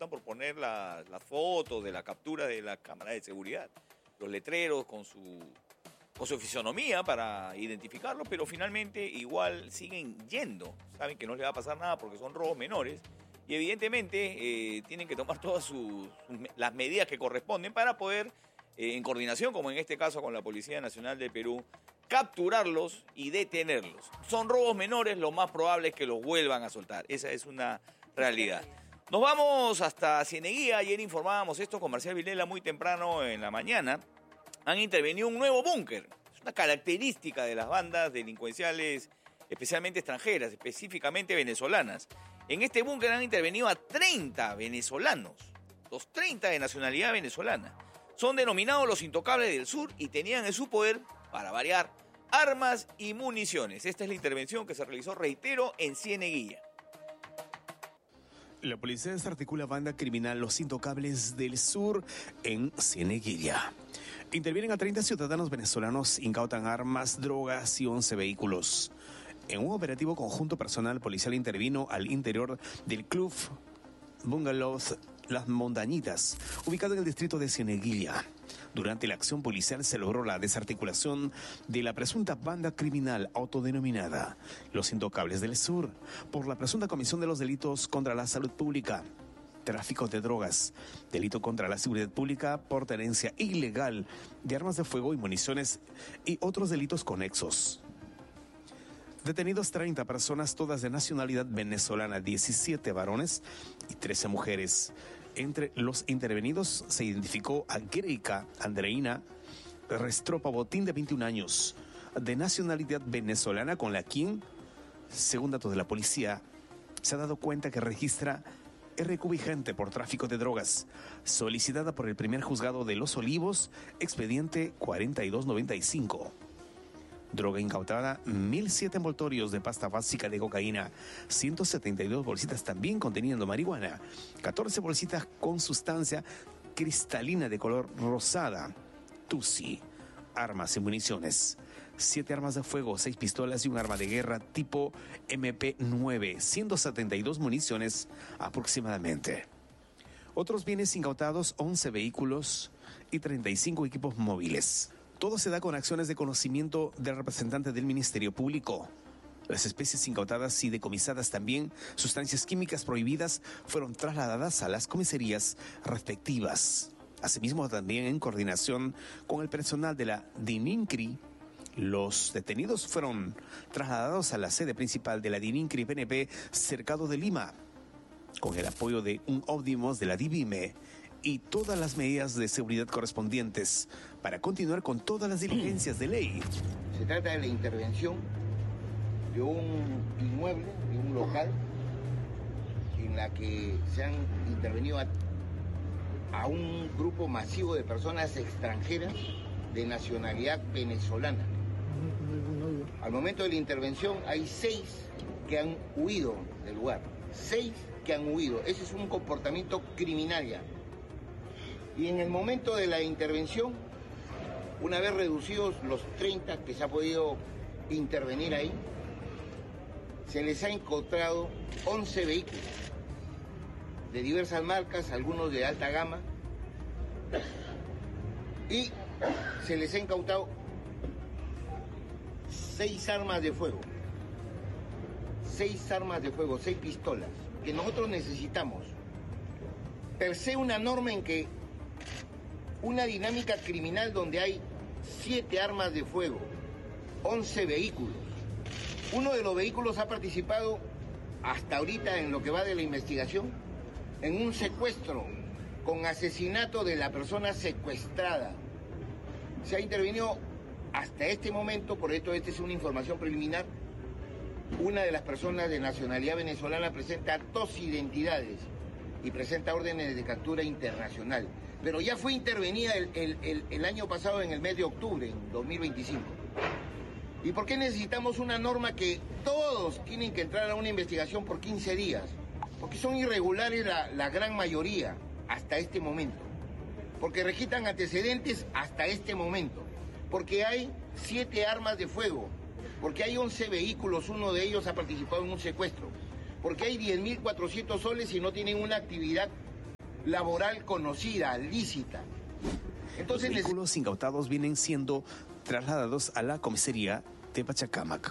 optan por poner las fotos de la captura de la cámara de seguridad, los letreros con su fisonomía para identificarlos, pero finalmente igual siguen yendo. Saben que no les va a pasar nada porque son robos menores y evidentemente tienen que tomar todas las medidas que corresponden para poder, en coordinación, como en este caso con la Policía Nacional de Perú, capturarlos y detenerlos. Son robos menores, lo más probable es que los vuelvan a soltar. Esa es una realidad. Nos vamos hasta Cieneguía. Ayer informábamos esto con Marcial Vilela muy temprano en la mañana. Han intervenido un nuevo búnker. Es una característica de las bandas delincuenciales, especialmente extranjeras, específicamente venezolanas. En este búnker han intervenido a 30 venezolanos, los 30 de nacionalidad venezolana. Son denominados los Intocables del Sur y tenían en su poder, para variar, armas y municiones. Esta es la intervención que se realizó, reitero, en Cieneguilla. La policía desarticula banda criminal Los Intocables del Sur en Cieneguilla. Intervienen a 30 ciudadanos venezolanos, incautan armas, drogas y 11 vehículos. En un operativo conjunto, personal policial intervino al interior del club Bungalows Las Montañitas, ubicado en el distrito de Cieneguilla. Durante la acción policial se logró la desarticulación de la presunta banda criminal autodenominada Los Intocables del Sur por la presunta comisión de los delitos contra la salud pública, tráfico de drogas, delito contra la seguridad pública por tenencia ilegal de armas de fuego y municiones y otros delitos conexos. Detenidos 30 personas, todas de nacionalidad venezolana, 17 varones y 13 mujeres. Entre los intervenidos se identificó a Greika Andreina Restropa Botín, de 21 años, de nacionalidad venezolana, con la quien, según datos de la policía, se ha dado cuenta que registra RQ vigente por tráfico de drogas, solicitada por el primer juzgado de Los Olivos, expediente 4295. Droga incautada, 1.007 envoltorios de pasta básica de cocaína, 172 bolsitas también conteniendo marihuana, 14 bolsitas con sustancia cristalina de color rosada, tusi, armas y municiones, 7 armas de fuego, 6 pistolas y un arma de guerra tipo MP9, 172 municiones aproximadamente. Otros bienes incautados, 11 vehículos y 35 equipos móviles. Todo se da con acciones de conocimiento del representante del Ministerio Público. Las especies incautadas y decomisadas, también sustancias químicas prohibidas, fueron trasladadas a las comisarías respectivas. Asimismo, también en coordinación con el personal de la DININCRI, los detenidos fueron trasladados a la sede principal de la DININCRI PNP, Cercado de Lima, con el apoyo de un óptimos de la DIVIME y todas las medidas de seguridad correspondientes para continuar con todas las diligencias de ley. Se trata de la intervención de un inmueble, de un local, en la que se han intervenido a un grupo masivo de personas extranjeras de nacionalidad venezolana. Al momento de la intervención hay 6 que han huido del lugar. 6 que han huido. Ese es un comportamiento criminal ya. Y en el momento de la intervención, una vez reducidos los 30 que se ha podido intervenir ahí, se les ha encontrado 11 vehículos de diversas marcas, algunos de alta gama, y se les ha incautado 6 armas de fuego. 6 armas de fuego, 6 pistolas, que nosotros necesitamos. Per se una norma en que una dinámica criminal donde hay 7 armas de fuego, 11 vehículos. Uno de los vehículos ha participado hasta ahorita, en lo que va de la investigación, en un secuestro con asesinato de la persona secuestrada. Se ha intervenido hasta este momento, por esto esta es una información preliminar. Una de las personas de nacionalidad venezolana presenta 2 identidades y presenta órdenes de captura internacional. Pero ya fue intervenida el año pasado, en el mes de octubre, en 2025. ¿Y por qué necesitamos una norma que todos tienen que entrar a una investigación por 15 días? Porque son irregulares la gran mayoría hasta este momento. Porque registran antecedentes hasta este momento. Porque hay 7 armas de fuego. Porque hay 11 vehículos, uno de ellos ha participado en un secuestro. Porque hay 10.400 soles y no tienen una actividad laboral conocida, lícita. Entonces, los vehículos incautados vienen siendo trasladados a la comisaría de Pachacámac.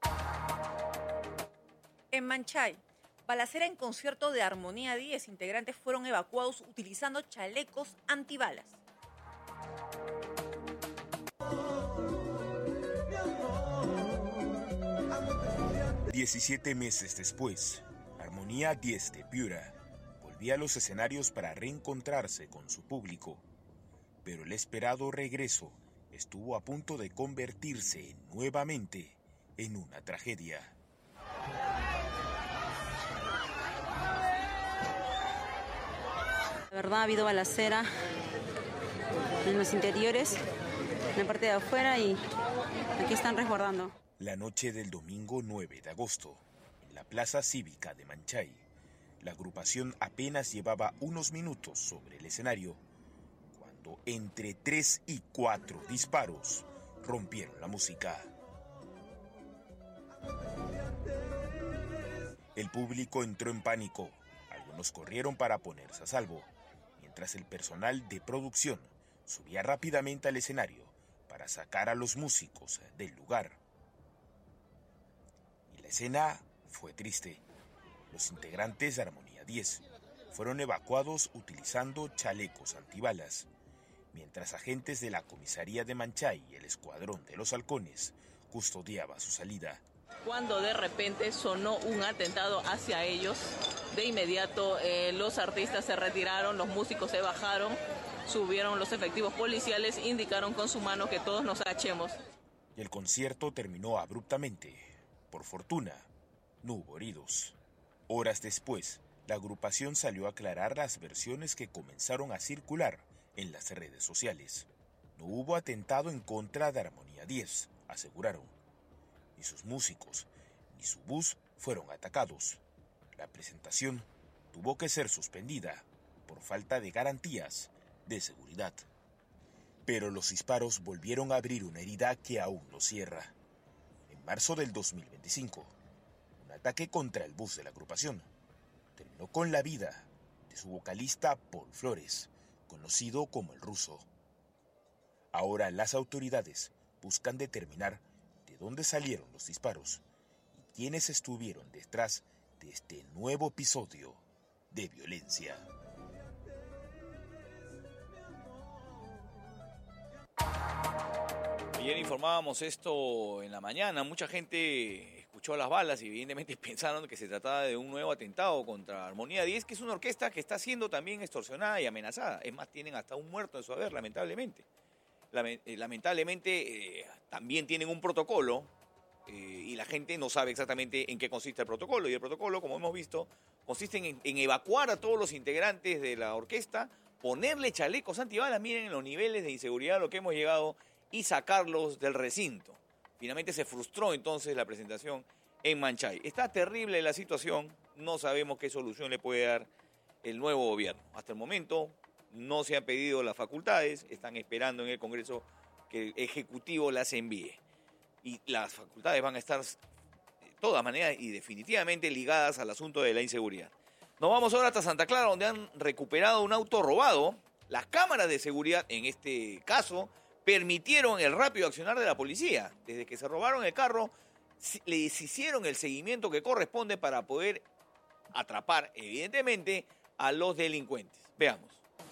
En Manchay, balacera en concierto de Armonía 10, integrantes fueron evacuados utilizando chalecos antibalas. 17 meses después, Armonía 10 de Piura volvía a los escenarios para reencontrarse con su público, pero el esperado regreso estuvo a punto de convertirse nuevamente en una tragedia. La verdad, ha habido balacera en los interiores, en la parte de afuera, y aquí están resguardando. La noche del domingo 9 de agosto, en la plaza cívica de Manchay, la agrupación apenas llevaba unos minutos sobre el escenario, cuando entre 3 y 4 disparos rompieron la música. El público entró en pánico, algunos corrieron para ponerse a salvo, mientras el personal de producción subía rápidamente al escenario para sacar a los músicos del lugar. Y la escena fue triste. Los integrantes de Armonía 10 fueron evacuados utilizando chalecos antibalas, mientras agentes de la comisaría de Manchay y el escuadrón de los halcones custodiaba su salida. Cuando de repente sonó un atentado hacia ellos, de inmediato los artistas se retiraron, los músicos se bajaron, subieron los efectivos policiales, indicaron con su mano que todos nos agachemos. Y el concierto terminó abruptamente. Por fortuna, no hubo heridos. Horas después, la agrupación salió a aclarar las versiones que comenzaron a circular en las redes sociales. No hubo atentado en contra de Armonía 10, aseguraron. Ni sus músicos, ni su bus fueron atacados. La presentación tuvo que ser suspendida por falta de garantías de seguridad. Pero los disparos volvieron a abrir una herida que aún no cierra. En marzo del 2025, un ataque contra el bus de la agrupación terminó con la vida de su vocalista Paul Flores, conocido como el Ruso. Ahora las autoridades buscan determinar de dónde salieron los disparos y quiénes estuvieron detrás de este nuevo episodio de violencia. Ayer informábamos esto en la mañana. Mucha gente escuchó las balas y evidentemente pensaron que se trataba de un nuevo atentado contra Armonía 10, que es una orquesta que está siendo también extorsionada y amenazada. Es más, tienen hasta un muerto en su haber, lamentablemente. Lamentablemente también tienen un protocolo y la gente no sabe exactamente en qué consiste el protocolo. Y el protocolo, como hemos visto, consiste en evacuar a todos los integrantes de la orquesta, ponerle chalecos antibalas, miren los niveles de inseguridad a lo que hemos llegado, y sacarlos del recinto. Finalmente se frustró entonces la presentación en Manchay. Está terrible la situación, no sabemos qué solución le puede dar el nuevo gobierno. Hasta el momento no se han pedido las facultades, están esperando en el Congreso que el Ejecutivo las envíe. Y las facultades van a estar de todas maneras y definitivamente ligadas al asunto de la inseguridad. Nos vamos ahora hasta Santa Clara, donde han recuperado un auto robado. Las cámaras de seguridad, en este caso, permitieron el rápido accionar de la policía. Desde que se robaron el carro, les hicieron el seguimiento que corresponde para poder atrapar, evidentemente, a los delincuentes. Veamos.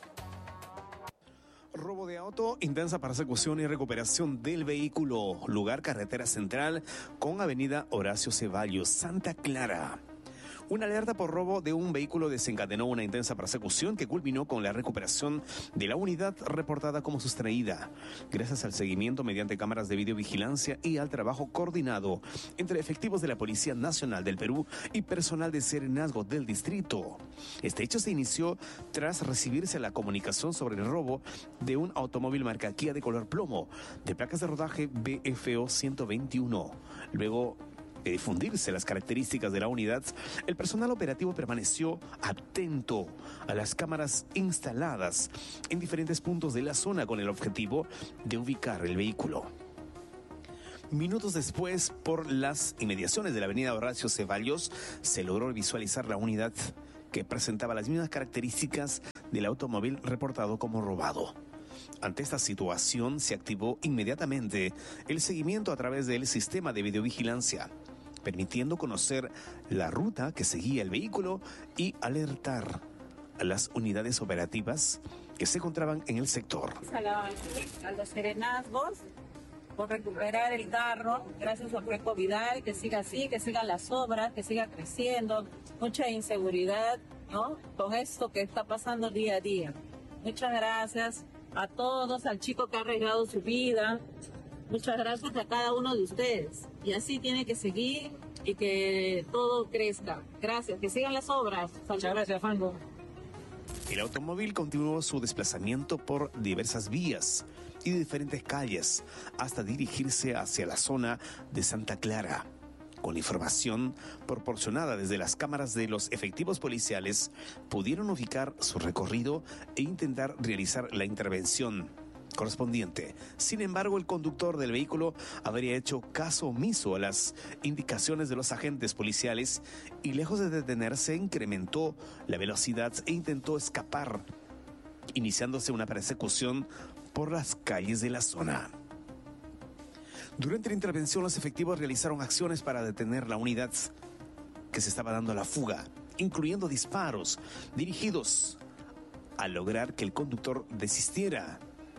Robo de auto, intensa persecución y recuperación del vehículo. Lugar carretera central con avenida Horacio Ceballos, Santa Clara. Una alerta por robo de un vehículo desencadenó una intensa persecución que culminó con la recuperación de la unidad reportada como sustraída, gracias al seguimiento mediante cámaras de videovigilancia y al trabajo coordinado entre efectivos de la Policía Nacional del Perú y personal de serenazgo del distrito. Este hecho se inició tras recibirse la comunicación sobre el robo de un automóvil marca Kia de color plomo, de placas de rodaje BFO 121. Luego de difundirse las características de la unidad, el personal operativo permaneció atento a las cámaras instaladas en diferentes puntos de la zona con el objetivo de ubicar el vehículo. Minutos después, por las inmediaciones de la avenida Horacio Ceballos, se logró visualizar la unidad que presentaba las mismas características del automóvil reportado como robado. Ante esta situación se activó inmediatamente el seguimiento a través del sistema de videovigilancia, permitiendo conocer la ruta que seguía el vehículo y alertar a las unidades operativas que se encontraban en el sector. A los serenazgos por recuperar el carro, gracias a Freco Vidal, que siga así, que sigan las obras, que siga creciendo, mucha inseguridad, ¿no? Con esto que está pasando día a día. Muchas gracias a todos, al chico que ha arriesgado su vida, muchas gracias a cada uno de ustedes. Y así tiene que seguir y que todo crezca. Gracias, que sigan las obras. Muchas gracias, Fango. El automóvil continuó su desplazamiento por diversas vías y diferentes calles hasta dirigirse hacia la zona de Santa Clara. Con la información proporcionada desde las cámaras de los efectivos policiales, pudieron ubicar su recorrido e intentar realizar la intervención correspondiente. Sin embargo, el conductor del vehículo habría hecho caso omiso a las indicaciones de los agentes policiales y, lejos de detenerse, incrementó la velocidad e intentó escapar, iniciándose una persecución por las calles de la zona. Durante la intervención, los efectivos realizaron acciones para detener la unidad que se estaba dando a la fuga, incluyendo disparos dirigidos a lograr que el conductor desistiera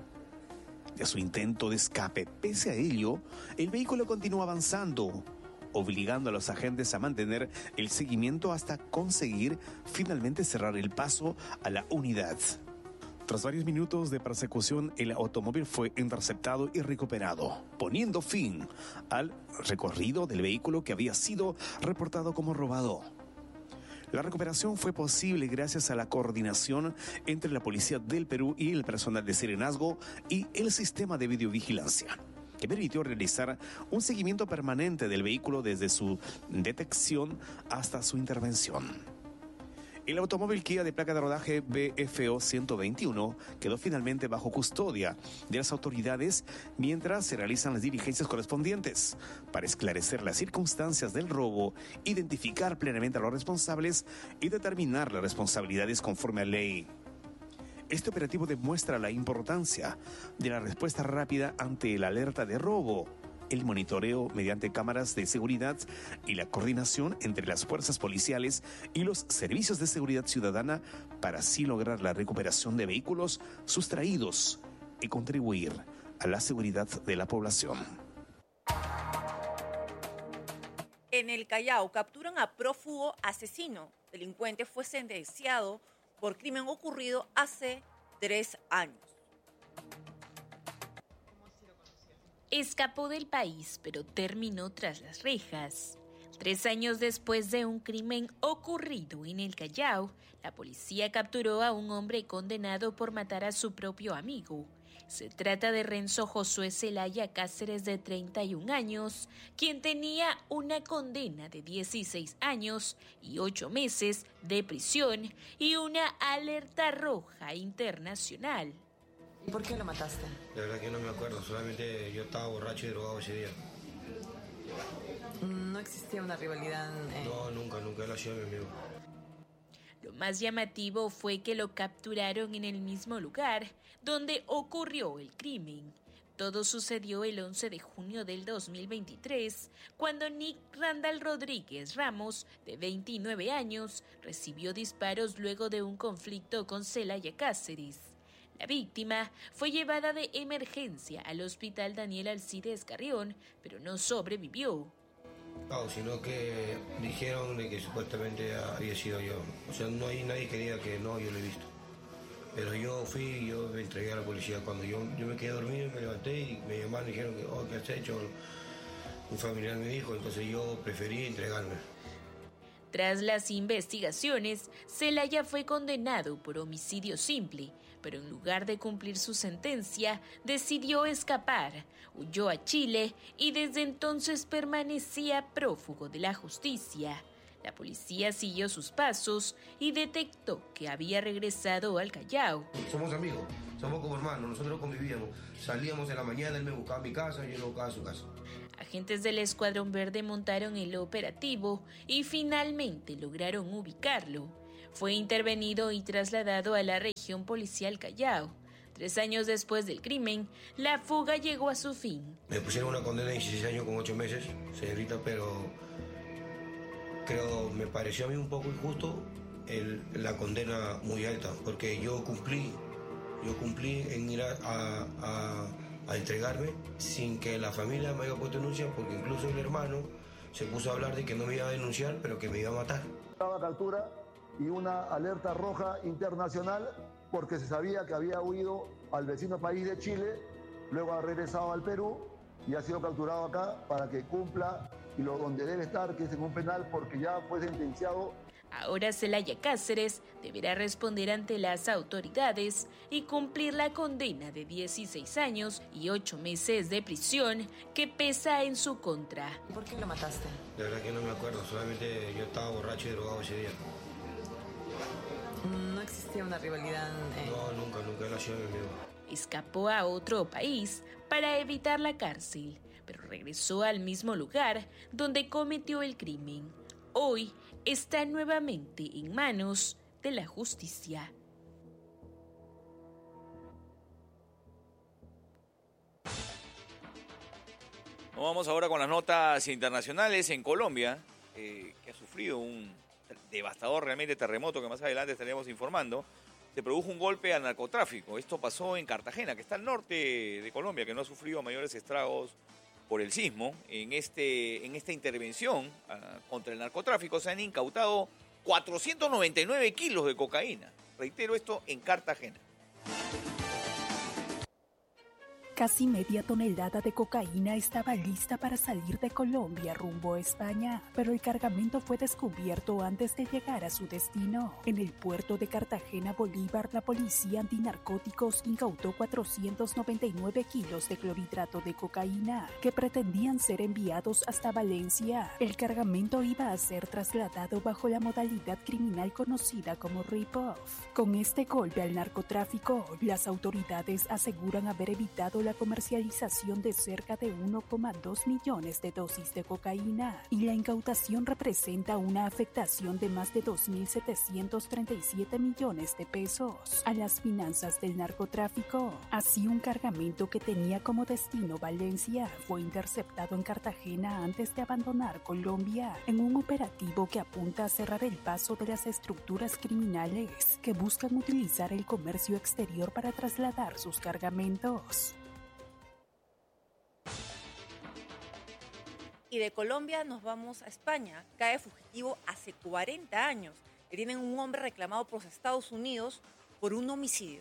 de su intento de escape. Pese a ello, el vehículo continuó avanzando, obligando a los agentes a mantener el seguimiento hasta conseguir finalmente cerrar el paso a la unidad. Tras varios minutos de persecución, el automóvil fue interceptado y recuperado, poniendo fin al recorrido del vehículo que había sido reportado como robado. La recuperación fue posible gracias a la coordinación entre la Policía del Perú y el personal de serenazgo y el sistema de videovigilancia, que permitió realizar un seguimiento permanente del vehículo desde su detección hasta su intervención. El automóvil Kia de placa de rodaje BFO 121 quedó finalmente bajo custodia de las autoridades mientras se realizan las diligencias correspondientes para esclarecer las circunstancias del robo, identificar plenamente a los responsables y determinar las responsabilidades conforme a ley. Este operativo demuestra la importancia de la respuesta rápida ante la alerta de robo, el monitoreo mediante cámaras de seguridad y la coordinación entre las fuerzas policiales y los servicios de seguridad ciudadana para así lograr la recuperación de vehículos sustraídos y contribuir a la seguridad de la población. En el Callao capturan a prófugo asesino. Delincuente fue sentenciado por crimen ocurrido hace 3 años. Escapó del país, pero terminó tras las rejas. 3 años después de un crimen ocurrido en el Callao, la policía capturó a un hombre condenado por matar a su propio amigo. Se trata de Renzo Josué Zelaya Cáceres, de 31 años, quien tenía una condena de 16 años y 8 meses de prisión y una alerta roja internacional. ¿Y por qué lo mataste? La verdad que no me acuerdo, solamente yo estaba borracho y drogado ese día. ¿No existía una rivalidad? No, nunca, él ha sido mi amigo. Lo más llamativo fue que lo capturaron en el mismo lugar donde ocurrió el crimen. Todo sucedió el 11 de junio del 2023, cuando Nick Randall Rodríguez Ramos, de 29 años, recibió disparos luego de un conflicto con Zelaya Cáceres. La víctima fue llevada de emergencia al hospital Daniel Alcides Carrión, pero no sobrevivió. No, sino que dijeron de que supuestamente había sido yo. O sea, no hay nadie que diga que no, yo lo he visto. Pero yo fui y yo me entregué a la policía. Cuando yo me quedé dormido, me levanté y me llamaron y dijeron que, ¿qué has hecho? Un familiar me dijo, entonces yo preferí entregarme. Tras las investigaciones, Zelaya fue condenado por homicidio simple, pero en lugar de cumplir su sentencia, decidió escapar, huyó a Chile y desde entonces permanecía prófugo de la justicia. La policía siguió sus pasos y detectó que había regresado al Callao. Somos amigos, somos como hermanos, nosotros convivíamos. Salíamos en la mañana, él me buscaba a mi casa, yo lo buscaba a su casa. Agentes del Escuadrón Verde montaron el operativo y finalmente lograron ubicarlo. fue intervenido y trasladado a la región policial Callao. 3 años después del crimen, la fuga llegó a su fin. Me pusieron una condena de 16 años con 8 meses, señorita, pero me pareció a mí un poco injusto la condena muy alta, porque yo cumplí en ir a entregarme sin que la familia me haya puesto denuncia, porque incluso el hermano se puso a hablar de que no me iba a denunciar, pero que me iba a matar. Estaba captura y una alerta roja internacional porque se sabía que había huido al vecino país de Chile, luego ha regresado al Perú y ha sido capturado acá para que cumpla donde debe estar, que es en un penal, porque ya fue sentenciado. Ahora Celaya Cáceres deberá responder ante las autoridades y cumplir la condena de 16 años y 8 meses de prisión que pesa en su contra. ¿Por qué lo mataste? De verdad que no me acuerdo, solamente yo estaba borracho y drogado ese día. No existía una rivalidad. No, nunca él ha sido mi amigo. Escapó a otro país para evitar la cárcel, pero regresó al mismo lugar donde cometió el crimen. Hoy está nuevamente en manos de la justicia. Vamos ahora con las notas internacionales. En Colombia, que ha sufrido un devastador realmente terremoto que más adelante estaremos informando, se produjo un golpe al narcotráfico. Esto pasó en Cartagena, que está al norte de Colombia, que no ha sufrido mayores estragos por el sismo. En esta intervención contra el narcotráfico se han incautado 499 kilos de cocaína. Reitero, esto en Cartagena. Casi media tonelada de cocaína estaba lista para salir de Colombia rumbo a España, pero el cargamento fue descubierto antes de llegar a su destino. En el puerto de Cartagena, Bolívar, la policía antinarcóticos incautó 499 kilos de clorhidrato de cocaína que pretendían ser enviados hasta Valencia. El cargamento iba a ser trasladado bajo la modalidad criminal conocida como rip-off. Con este golpe al narcotráfico, las autoridades aseguran haber evitado la comercialización de cerca de 1,2 millones de dosis de cocaína y la incautación representa una afectación de más de 2.737 millones de pesos a las finanzas del narcotráfico. Así, un cargamento que tenía como destino Valencia fue interceptado en Cartagena antes de abandonar Colombia en un operativo que apunta a cerrar el paso de las estructuras criminales que buscan utilizar el comercio exterior para trasladar sus cargamentos. Y de Colombia nos vamos a España. Cae fugitivo hace 40 años. Detienen un hombre reclamado por los Estados Unidos por un homicidio.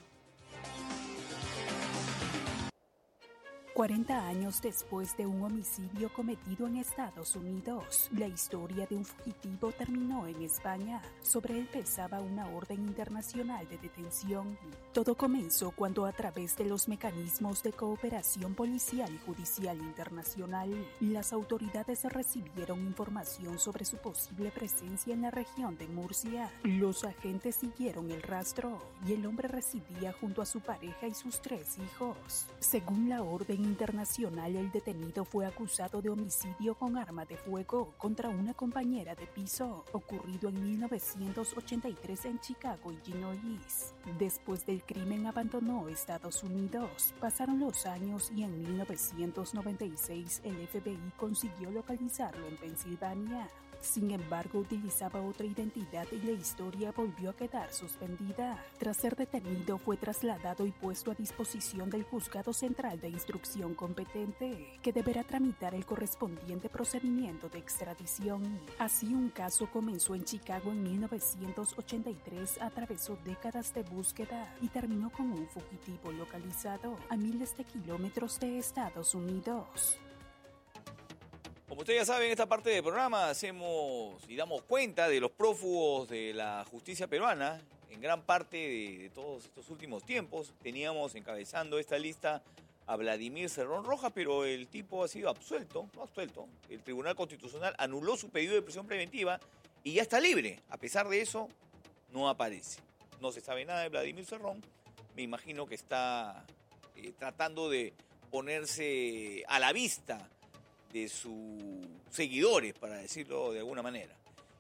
40 años después de un homicidio cometido en Estados Unidos, la historia de un fugitivo terminó en España. Sobre él pesaba una orden internacional de detención. Todo comenzó cuando, a través de los mecanismos de cooperación policial y judicial internacional, las autoridades recibieron información sobre su posible presencia en la región de Murcia. Los agentes siguieron el rastro y el hombre residía junto a su pareja y sus 3 hijos. Según la orden internacional, el detenido fue acusado de homicidio con arma de fuego contra una compañera de piso, ocurrido en 1983 en Chicago, Illinois. Después del crimen abandonó Estados Unidos. Pasaron los años y en 1996 el FBI consiguió localizarlo en Pensilvania. Sin embargo, utilizaba otra identidad y la historia volvió a quedar suspendida. Tras ser detenido, fue trasladado y puesto a disposición del Juzgado Central de Instrucción competente, que deberá tramitar el correspondiente procedimiento de extradición. Así, un caso comenzó en Chicago en 1983, atravesó décadas de búsqueda y terminó con un fugitivo localizado a miles de kilómetros de Estados Unidos. Como ustedes ya saben, en esta parte del programa hacemos y damos cuenta de los prófugos de la justicia peruana. En gran parte de todos estos últimos tiempos teníamos encabezando esta lista a Vladimir Cerrón Rojas, pero el tipo ha sido absuelto. El Tribunal Constitucional anuló su pedido de prisión preventiva y ya está libre. A pesar de eso, no aparece. No se sabe nada de Vladimir Cerrón. Me imagino que está tratando de ponerse a la vista de sus seguidores, para decirlo de alguna manera.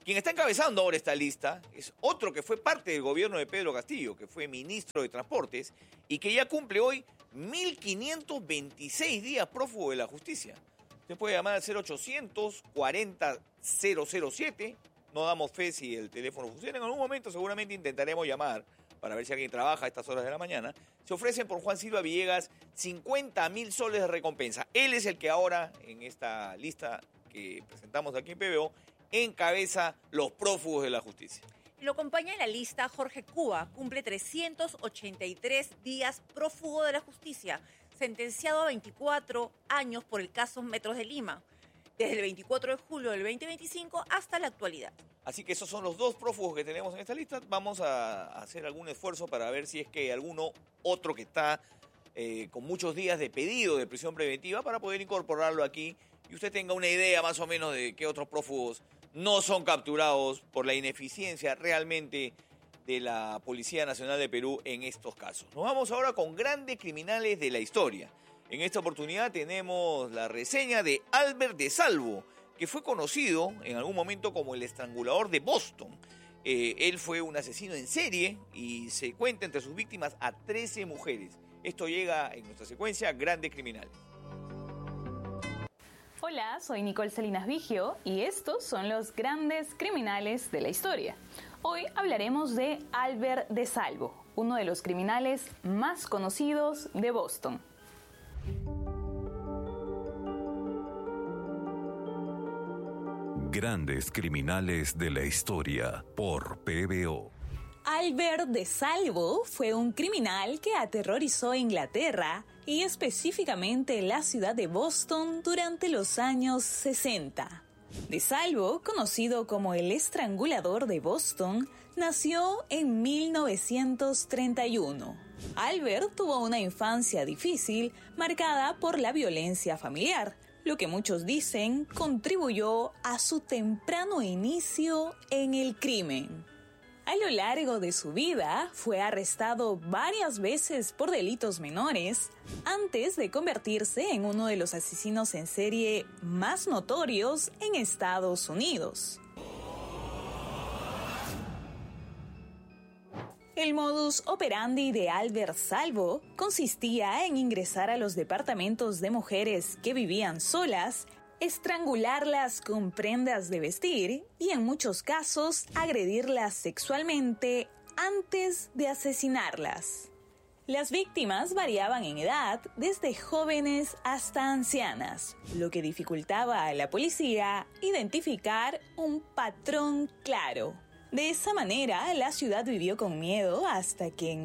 Quien está encabezando ahora esta lista es otro que fue parte del gobierno de Pedro Castillo, que fue ministro de Transportes y que ya cumple hoy 1.526 días prófugo de la justicia. Usted puede llamar al 0800 40 007. No damos fe si el teléfono funciona. En algún momento seguramente intentaremos llamar para ver si alguien trabaja a estas horas de la mañana. Se ofrecen por Juan Silva Villegas 50.000 soles de recompensa. Él es el que ahora, en esta lista que presentamos aquí en PBO, encabeza los prófugos de la justicia. Lo acompaña en la lista Jorge Cuba, cumple 383 días prófugo de la justicia, sentenciado a 24 años por el caso Metros de Lima, desde el 24 de julio del 2025 hasta la actualidad. Así que esos son los dos prófugos que tenemos en esta lista. Vamos a hacer algún esfuerzo para ver si es que alguno otro que está con muchos días de pedido de prisión preventiva para poder incorporarlo aquí y usted tenga una idea más o menos de qué otros prófugos no son capturados por la ineficiencia realmente de la Policía Nacional de Perú en estos casos. Nos vamos ahora con grandes criminales de la historia. En esta oportunidad tenemos la reseña de Albert de Salvo, que fue conocido en algún momento como el estrangulador de Boston. Él fue un asesino en serie y se cuenta entre sus víctimas a 13 mujeres. Esto llega en nuestra secuencia Grandes Criminales. Hola, soy Nicole Salinas Vigio y estos son los grandes criminales de la historia. Hoy hablaremos de Albert de Salvo, uno de los criminales más conocidos de Boston. Grandes criminales de la historia por PBO. Albert de Salvo fue un criminal que aterrorizó Inglaterra y específicamente la ciudad de Boston durante los años 60. De Salvo, conocido como el estrangulador de Boston, nació en 1931. Albert tuvo una infancia difícil marcada por la violencia familiar, lo que muchos dicen contribuyó a su temprano inicio en el crimen. A lo largo de su vida fue arrestado varias veces por delitos menores antes de convertirse en uno de los asesinos en serie más notorios en Estados Unidos. El modus operandi de Albert Salvo consistía en ingresar a los departamentos de mujeres que vivían solas, estrangularlas con prendas de vestir y en muchos casos agredirlas sexualmente antes de asesinarlas. Las víctimas variaban en edad desde jóvenes hasta ancianas, lo que dificultaba a la policía identificar un patrón claro. De esa manera, la ciudad vivió con miedo hasta que en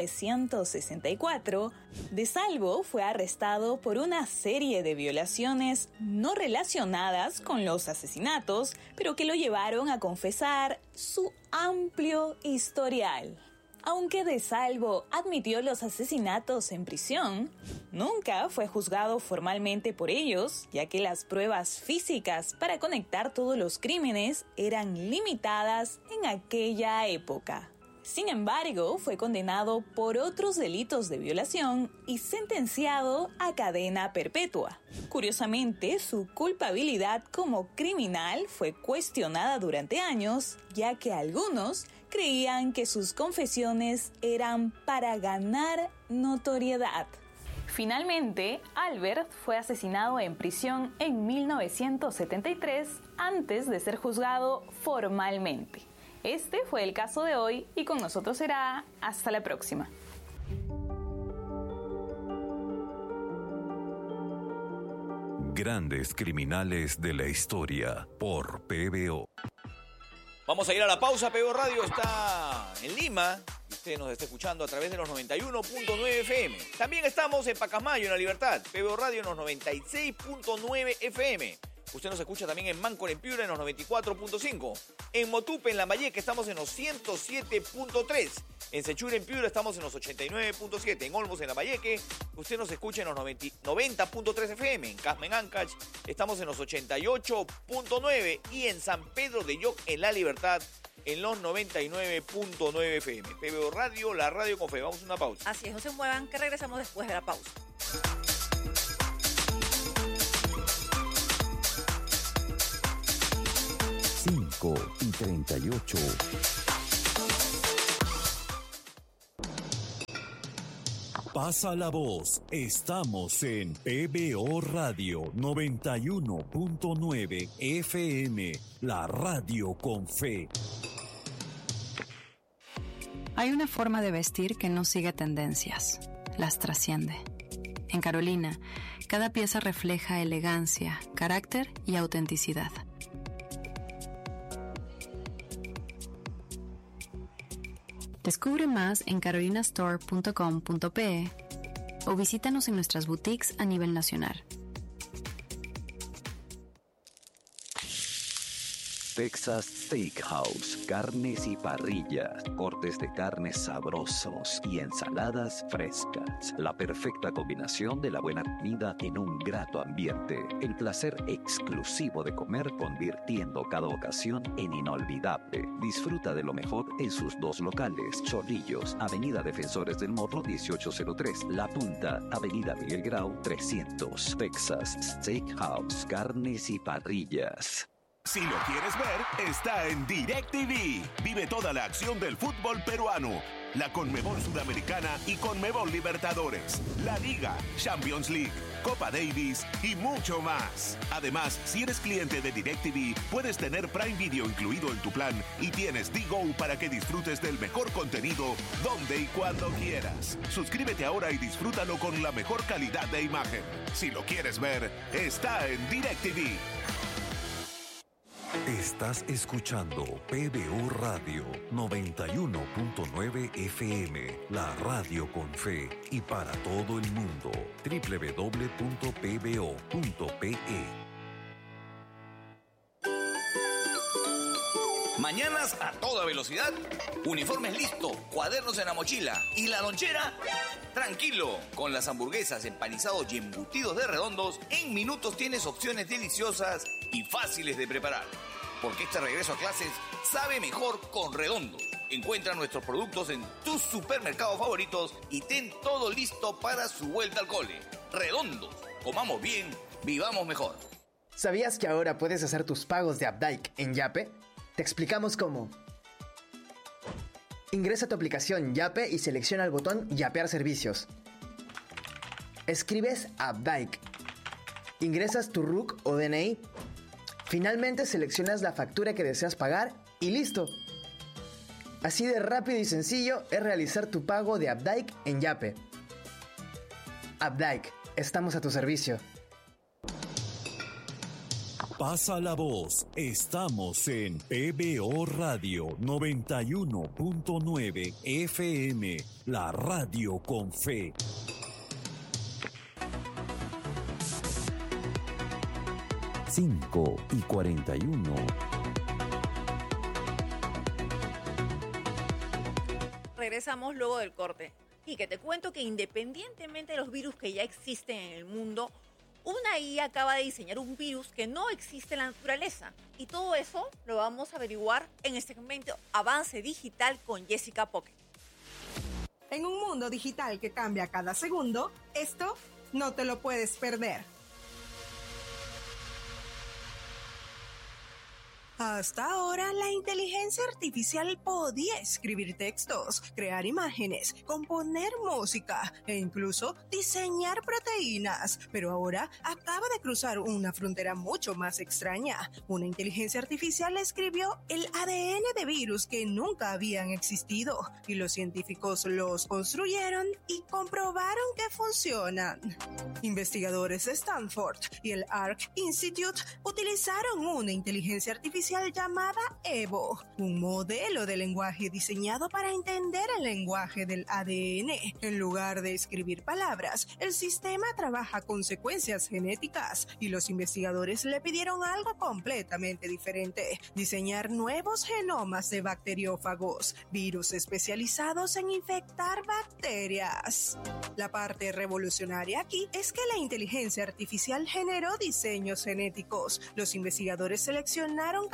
1964, De Salvo fue arrestado por una serie de violaciones no relacionadas con los asesinatos, pero que lo llevaron a confesar su amplio historial. Aunque De Salvo admitió los asesinatos en prisión, nunca fue juzgado formalmente por ellos, ya que las pruebas físicas para conectar todos los crímenes eran limitadas en aquella época. Sin embargo, fue condenado por otros delitos de violación y sentenciado a cadena perpetua. Curiosamente, su culpabilidad como criminal fue cuestionada durante años, ya que algunos creían que sus confesiones eran para ganar notoriedad. Finalmente, Albert fue asesinado en prisión en 1973 antes de ser juzgado formalmente. Este fue el caso de hoy y con nosotros será hasta la próxima. Grandes criminales de la historia por PBO. Vamos a ir a la pausa. PBO Radio está en Lima y usted nos está escuchando a través de los 91.9 FM. También estamos en Pacasmayo, en La Libertad. PBO Radio en los 96.9 FM. Usted nos escucha también en Máncora, en Piura, en los 94.5. En Motupe, en Lambayeque, estamos en los 107.3. En Sechura, en Piura, estamos en los 89.7. En Olmos, en Lambayeque, usted nos escucha en los 90.3 FM. En Casma, en Ancash, estamos en los 88.9. Y en San Pedro de Yoc, en La Libertad, en los 99.9 FM. PBO Radio, la radio con fe. Vamos a una pausa. Así es, no se muevan, que regresamos después de la pausa. 5:38. Pasa la voz. Estamos en PBO Radio 91.9 FM, la radio con fe. Hay una forma de vestir que no sigue tendencias, las trasciende. En Carolina, cada pieza refleja elegancia, carácter y autenticidad. Descubre más en carolinastore.com.pe o visítanos en nuestras boutiques a nivel nacional. Texas Steakhouse, carnes y parrillas, cortes de carnes sabrosos y ensaladas frescas. La perfecta combinación de la buena comida en un grato ambiente. El placer exclusivo de comer convirtiendo cada ocasión en inolvidable. Disfruta de lo mejor en sus dos locales. Chorrillos, Avenida Defensores del Morro 1803. La Punta, Avenida Miguel Grau 300. Texas Steakhouse, carnes y parrillas. Si lo quieres ver, está en DirecTV. Vive toda la acción del fútbol peruano, la Conmebol Sudamericana y Conmebol Libertadores, la Liga, Champions League, Copa Davis y mucho más. Además, si eres cliente de DirecTV, puedes tener Prime Video incluido en tu plan y tienes D-Go para que disfrutes del mejor contenido donde y cuando quieras. Suscríbete ahora y disfrútalo con la mejor calidad de imagen. Si lo quieres ver, está en DirecTV. Estás escuchando PBO Radio 91.9 FM, la radio con fe y para todo el mundo. www.pbo.pe. Mañanas a toda velocidad, uniformes listo, cuadernos en la mochila y la lonchera. Tranquilo, con las hamburguesas, empanizados y embutidos de Redondos, en minutos tienes opciones deliciosas y fáciles de preparar. Porque este regreso a clases sabe mejor con Redondos. Encuentra nuestros productos en tus supermercados favoritos y ten todo listo para su vuelta al cole. Redondos, comamos bien, vivamos mejor. ¿Sabías que ahora puedes hacer tus pagos de Updike en Yape? Te explicamos cómo. Ingresa a tu aplicación Yape y selecciona el botón Yapear servicios. Escribes Updike. Ingresas tu RUC o DNI. Finalmente seleccionas la factura que deseas pagar y listo. Así de rápido y sencillo es realizar tu pago de Updike en Yape. Updike, estamos a tu servicio. Pasa la voz. Estamos en PBO Radio 91.9 FM, la radio con fe. Cinco y 41. Regresamos luego del corte. Y que te cuento que independientemente de los virus que ya existen en el mundo, una IA acaba de diseñar un virus que no existe en la naturaleza. Y todo eso lo vamos a averiguar en el segmento Avance Digital con Jessica Pocket. En un mundo digital que cambia cada segundo, esto no te lo puedes perder. Hasta ahora, la inteligencia artificial podía escribir textos, crear imágenes, componer música e incluso diseñar proteínas. Pero ahora acaba de cruzar una frontera mucho más extraña. Una inteligencia artificial escribió el ADN de virus que nunca habían existido y los científicos los construyeron y comprobaron que funcionan. Investigadores de Stanford y el Arc Institute utilizaron una inteligencia artificial llamada Evo, un modelo de lenguaje diseñado para entender el lenguaje del ADN. En lugar de escribir palabras, el sistema trabaja con secuencias genéticas y los investigadores le pidieron algo completamente diferente: diseñar nuevos genomas de bacteriófagos, virus especializados en infectar bacterias. La parte revolucionaria aquí es que la inteligencia artificial generó diseños genéticos. Los investigadores seleccionaron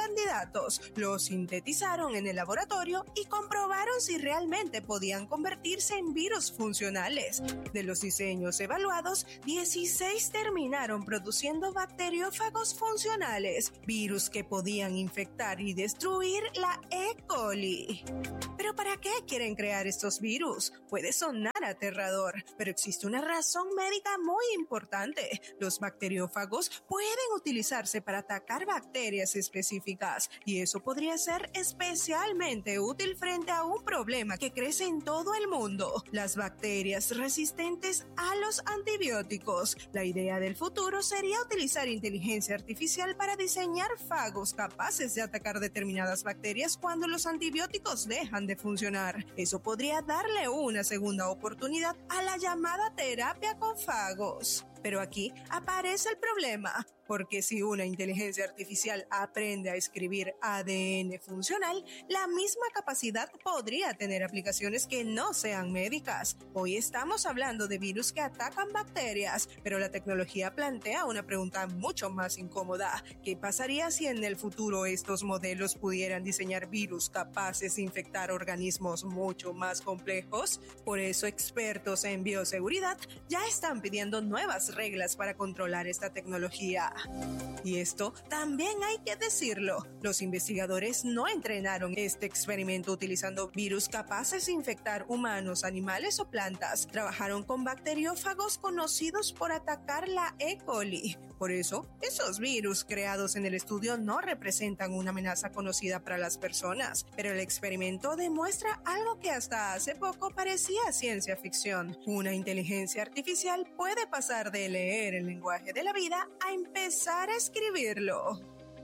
candidatos. Los sintetizaron en el laboratorio y comprobaron si realmente podían convertirse en virus funcionales. De los diseños evaluados, 16 terminaron produciendo bacteriófagos funcionales, virus que podían infectar y destruir la E. coli. ¿Pero para qué quieren crear estos virus? Puede sonar aterrador, pero existe una razón médica muy importante. Los bacteriófagos pueden utilizarse para atacar bacterias específicas y eso podría ser especialmente útil frente a un problema que crece en todo el mundo: las bacterias resistentes a los antibióticos. La idea del futuro sería utilizar inteligencia artificial para diseñar fagos capaces de atacar determinadas bacterias cuando los antibióticos dejan de funcionar. Eso podría darle una segunda oportunidad a la llamada terapia con fagos. Pero aquí aparece el problema, porque si una inteligencia artificial aprende a escribir ADN funcional, la misma capacidad podría tener aplicaciones que no sean médicas. Hoy estamos hablando de virus que atacan bacterias, pero la tecnología plantea una pregunta mucho más incómoda. ¿Qué pasaría si en el futuro estos modelos pudieran diseñar virus capaces de infectar organismos mucho más complejos? Por eso expertos en bioseguridad ya están pidiendo nuevas reglas para controlar esta tecnología. Y esto también hay que decirlo: los investigadores no entrenaron este experimento utilizando virus capaces de infectar humanos, animales o plantas. Trabajaron con bacteriófagos conocidos por atacar la E. coli. Por eso, esos virus creados en el estudio no representan una amenaza conocida para las personas. Pero el experimento demuestra algo que hasta hace poco parecía ciencia ficción. Una inteligencia artificial puede pasar de leer el lenguaje de la vida a empezar a escribirlo.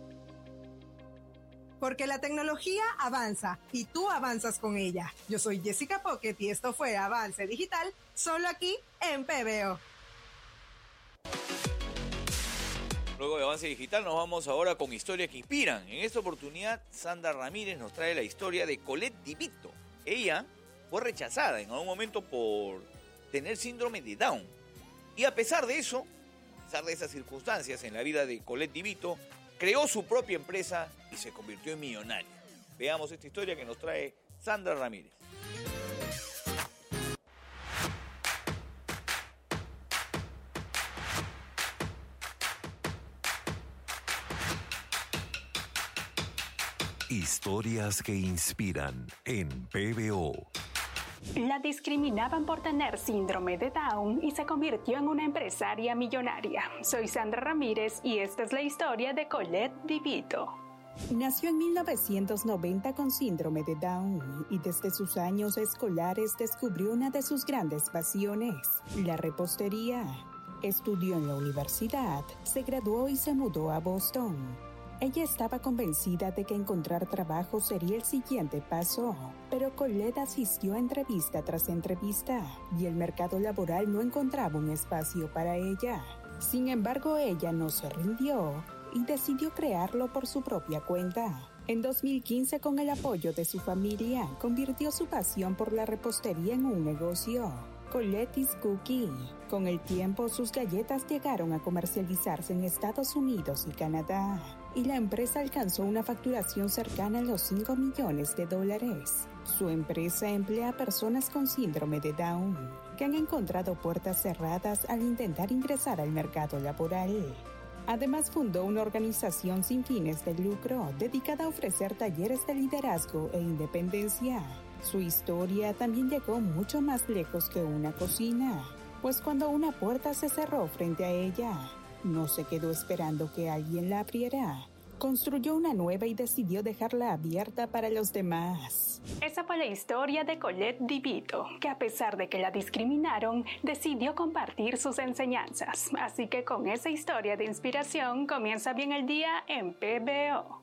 Porque la tecnología avanza y tú avanzas con ella. Yo soy Jessica Pocket y esto fue Avance Digital, solo aquí en PBO. Luego de Avance Digital nos vamos ahora con historias que inspiran. En esta oportunidad, Sandra Ramírez nos trae la historia de Colette Divito. Ella fue rechazada en algún momento por tener síndrome de Down. Y a pesar de eso, a pesar de esas circunstancias en la vida de Colette Divito, creó su propia empresa y se convirtió en millonaria. Veamos esta historia que nos trae Sandra Ramírez. Historias que inspiran en PBO. La discriminaban por tener síndrome de Down y se convirtió en una empresaria millonaria. Soy Sandra Ramírez y esta es la historia de Colette Divito. Nació en 1990 con síndrome de Down y desde sus años escolares descubrió una de sus grandes pasiones, la repostería. Estudió en la universidad, se graduó y se mudó a Boston. Ella estaba convencida de que encontrar trabajo sería el siguiente paso, pero Colette asistió a entrevista tras entrevista y el mercado laboral no encontraba un espacio para ella. Sin embargo, ella no se rindió y decidió crearlo por su propia cuenta. En 2015, con el apoyo de su familia, convirtió su pasión por la repostería en un negocio. Colette's Cookie. Con el tiempo, sus galletas llegaron a comercializarse en Estados Unidos y Canadá, y la empresa alcanzó una facturación cercana a los $5 millones. Su empresa emplea a personas con síndrome de Down, que han encontrado puertas cerradas al intentar ingresar al mercado laboral. Además, fundó una organización sin fines de lucro dedicada a ofrecer talleres de liderazgo e independencia. Su historia también llegó mucho más lejos que una cocina, pues cuando una puerta se cerró frente a ella, no se quedó esperando que alguien la abriera. Construyó una nueva y decidió dejarla abierta para los demás. Esa fue la historia de Colette Divito, que a pesar de que la discriminaron, decidió compartir sus enseñanzas. Así que con esa historia de inspiración comienza bien el día en PBO.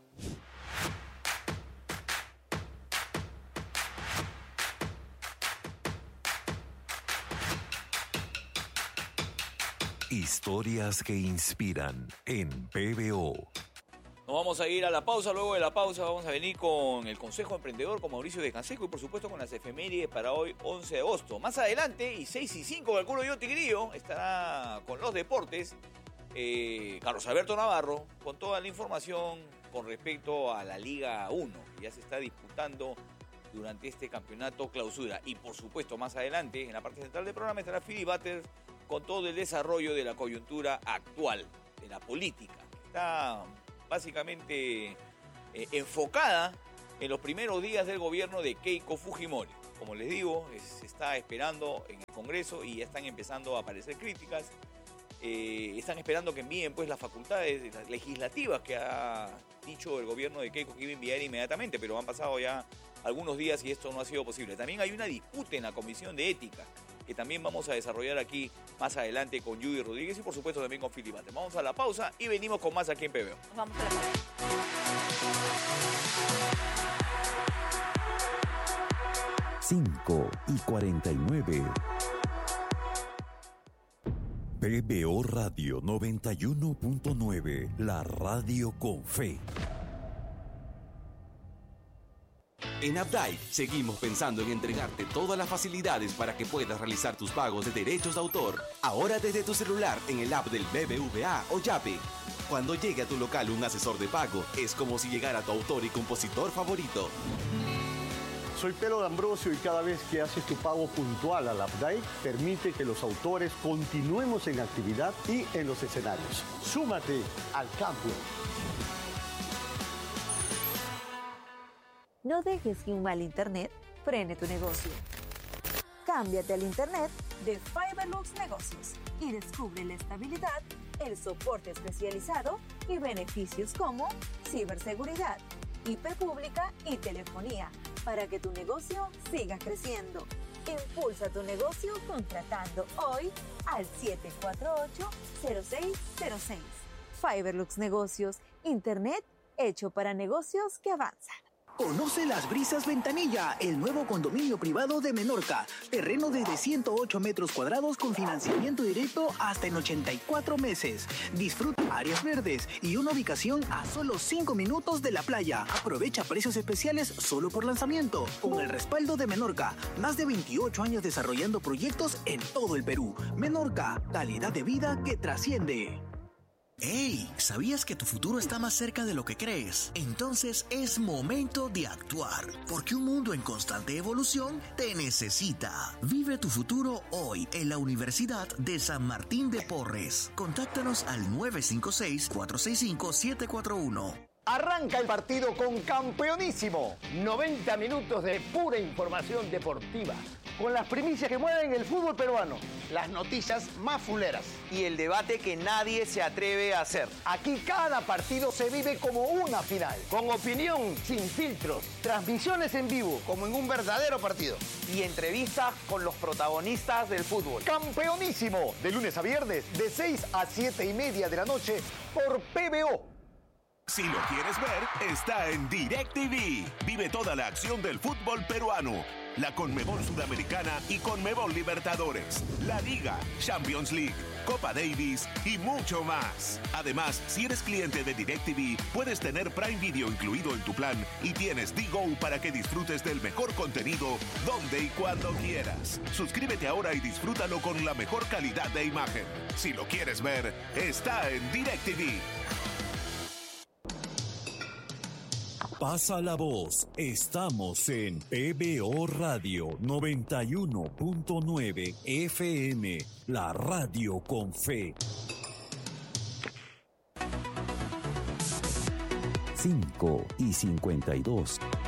Historias que inspiran en PBO. Nos vamos a ir a la pausa. Luego de la pausa vamos a venir con el Consejo Emprendedor con Mauricio de Canseco y por supuesto con las efemérides para hoy 11 de agosto. Más adelante, y 6:05, calculo yo, Tigrillo, estará con los deportes Carlos Alberto Navarro con toda la información con respecto a la Liga 1, que ya se está disputando durante este campeonato clausura. Y por supuesto, más adelante, en la parte central del programa, estará Philip Butters con todo el desarrollo de la coyuntura actual, de la política. Está básicamente enfocada en los primeros días del gobierno de Keiko Fujimori. Como les digo, se está esperando en el Congreso y ya están empezando a aparecer críticas. Están esperando que envíen pues las facultades las legislativas que ha dicho el gobierno de Keiko que iba a enviar inmediatamente, pero han pasado ya algunos días y esto no ha sido posible. También hay una disputa en la Comisión de Ética que también vamos a desarrollar aquí más adelante con Judy Rodríguez y por supuesto también con Philip Butters. Vamos a la pausa y venimos con más aquí en PBO. Vamos a la pausa. 5:49. PBO Radio 91.9, la radio con fe. En Updike seguimos pensando en entregarte todas las facilidades para que puedas realizar tus pagos de derechos de autor. Ahora desde tu celular en el app del BBVA o Yape. Cuando llegue a tu local un asesor de pago, es como si llegara tu autor y compositor favorito. Soy Pedro D'Ambrosio y cada vez que haces tu pago puntual al Updike, permite que los autores continuemos en actividad y en los escenarios. Súmate al cambio. No dejes que un mal internet frene tu negocio. Cámbiate al internet de Fiberlux Negocios y descubre la estabilidad, el soporte especializado y beneficios como ciberseguridad, IP pública y telefonía para que tu negocio siga creciendo. Impulsa tu negocio contratando hoy al 748-0606. Fiberlux Negocios, internet hecho para negocios que avanzan. Conoce Las Brisas Ventanilla, el nuevo condominio privado de Menorca. Terreno desde 108 metros cuadrados con financiamiento directo hasta en 84 meses. Disfruta áreas verdes y una ubicación a solo 5 minutos de la playa. Aprovecha precios especiales solo por lanzamiento. Con el respaldo de Menorca, más de 28 años desarrollando proyectos en todo el Perú. Menorca, calidad de vida que trasciende. ¡Hey! ¿Sabías que tu futuro está más cerca de lo que crees? Entonces es momento de actuar, porque un mundo en constante evolución te necesita. Vive tu futuro hoy en la Universidad de San Martín de Porres. Contáctanos al 956-465-741. Arranca el partido con Campeonísimo. 90 minutos de pura información deportiva. Con las primicias que mueven el fútbol peruano. Las noticias más fuleras. Y el debate que nadie se atreve a hacer. Aquí cada partido se vive como una final. Con opinión sin filtros. Transmisiones en vivo como en un verdadero partido. Y entrevistas con los protagonistas del fútbol. Campeonísimo. De lunes a viernes de 6 a 7:30 de la noche por PBO. Si lo quieres ver, está en DirecTV. Vive toda la acción del fútbol peruano. La Conmebol Sudamericana y Conmebol Libertadores. La Liga, Champions League, Copa Davis y mucho más. Además, si eres cliente de DirecTV, puedes tener Prime Video incluido en tu plan y tienes DGO para que disfrutes del mejor contenido donde y cuando quieras. Suscríbete ahora y disfrútalo con la mejor calidad de imagen. Si lo quieres ver, está en DirecTV. Pasa la voz. Estamos en PBO Radio 91.9 FM, la radio con fe. 5:52.